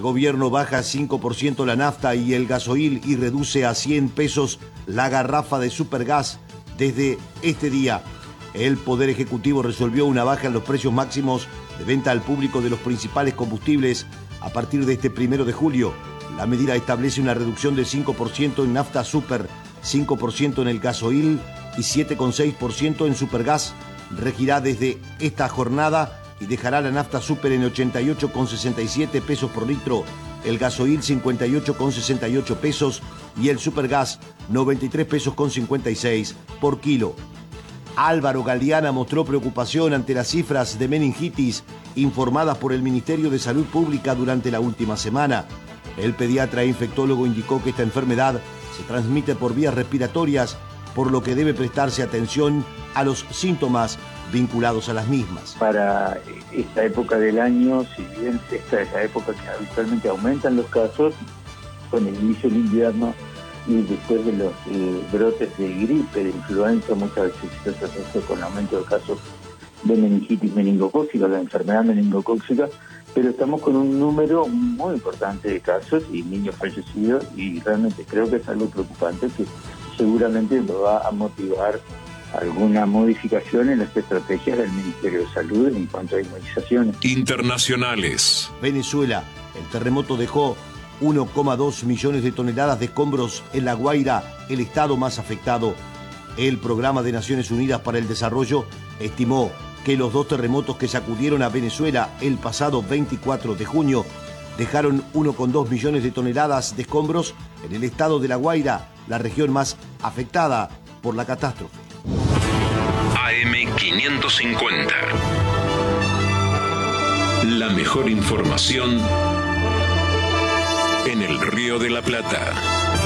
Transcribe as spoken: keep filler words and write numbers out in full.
El gobierno baja cinco por ciento la nafta y el gasoil y reduce a cien pesos la garrafa de Supergas desde este día. El Poder Ejecutivo resolvió una baja en los precios máximos de venta al público de los principales combustibles a partir de este primero de julio. La medida establece una reducción de cinco por ciento en nafta super, cinco por ciento en el gasoil y siete coma seis por ciento en Supergas. Regirá desde esta jornada y dejará la nafta super en ochenta y ocho coma sesenta y siete pesos por litro, el gasoil cincuenta y ocho coma sesenta y ocho pesos y el Supergas noventa y tres pesos con cincuenta y seis por kilo. Álvaro Galeana mostró preocupación ante las cifras de meningitis informadas por el Ministerio de Salud Pública durante la última semana. El pediatra e infectólogo indicó que esta enfermedad se transmite por vías respiratorias, por lo que debe prestarse atención a los síntomas vinculados a las mismas. Para esta época del año, si bien esta es la época que habitualmente aumentan los casos, con el inicio del invierno y después de los eh, brotes de gripe, de influenza, muchas veces se asocia con aumento de casos de meningitis meningocócica, la enfermedad meningocócica, pero estamos con un número muy importante de casos y niños fallecidos y realmente creo que es algo preocupante que seguramente lo va a motivar alguna modificación en las estrategias del Ministerio de Salud en cuanto a inmunizaciones. Internacionales. Venezuela. El terremoto dejó uno coma dos millones de toneladas de escombros en La Guaira, el estado más afectado. El Programa de Naciones Unidas para el Desarrollo estimó que los dos terremotos que sacudieron a Venezuela el pasado veinticuatro de junio dejaron uno coma dos millones de toneladas de escombros en el estado de La Guaira, la región más afectada por la catástrofe. A M quinientos cincuenta. La mejor información en el Río de la Plata.